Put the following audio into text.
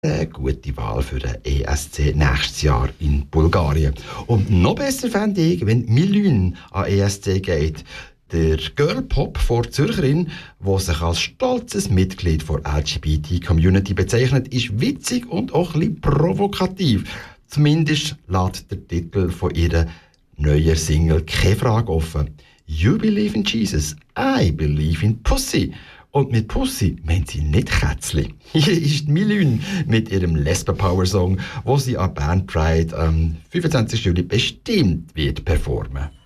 Eine gute Wahl für den ESC nächstes Jahr in Bulgarien. Und noch besser fände ich, wenn Milün an ESC geht. Der Girl-Pop vor Zürcherin, die sich als stolzes Mitglied der LGBT-Community bezeichnet, ist witzig und auch ein bisschen provokativ. Zumindest lässt der Titel von ihrer neuen Single keine Frage offen. You believe in Jesus, I believe in Pussy. Und mit Pussy meint sie nicht Kätzli. Hier ist Milün mit ihrem Lesben-Power-Song, wo sie an Band Pride am 25. Juli bestimmt wird performen.